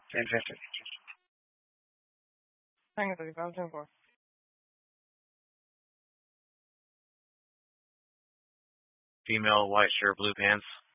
1050. Hang on, 3504. Female, white shirt, blue pants.